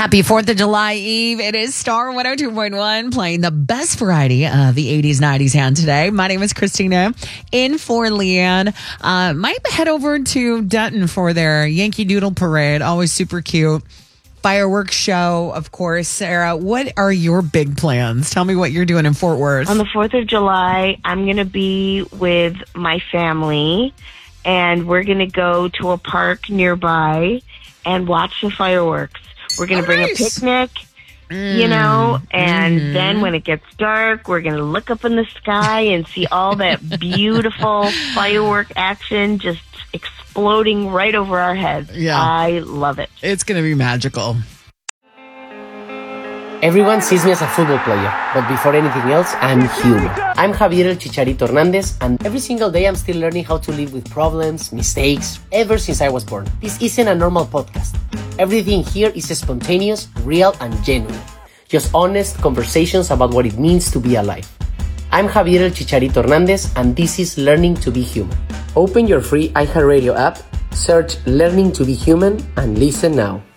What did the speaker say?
Happy 4th of July Eve. It is Star 102.1 playing the best variety of the 80s, 90s hand today. My name is Christina in for Leanne. Might head over to Denton for their Yankee Doodle Parade. Always super cute. Fireworks show, of course. Sarah, what are your big plans? Tell me what you're doing in Fort Worth. On the 4th of July, I'm going to be with my family, and we're going to go to a park nearby and watch the fireworks. We're going to bring a picnic, and then when it gets dark, we're going to look up in the sky and see all that beautiful firework action just exploding right over our heads. Yeah. I love it. It's going to be magical. Everyone sees me as a football player, but before anything else, I'm human. I'm Javier El Chicharito Hernandez, and every single day I'm still learning how to live with problems, mistakes, ever since I was born. This isn't a normal podcast. Everything here is spontaneous, real, and genuine. Just honest conversations about what it means to be alive. I'm Javier El Chicharito Hernandez, and this is Learning to Be Human. Open your free iHeartRadio app, search Learning to Be Human, and listen now.